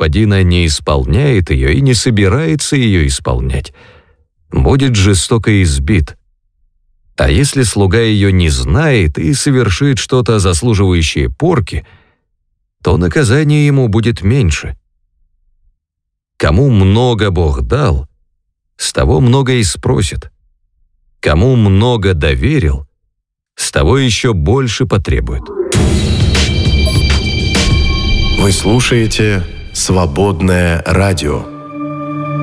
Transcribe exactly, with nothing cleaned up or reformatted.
господина не исполняет ее и не собирается ее исполнять, будет жестоко избит. А если слуга ее не знает и совершит что-то заслуживающее порки, то наказание ему будет меньше. Кому много Бог дал, с того много и спросит. Кому много доверил, с того еще больше потребует. Вы слушаете «Свободное радио».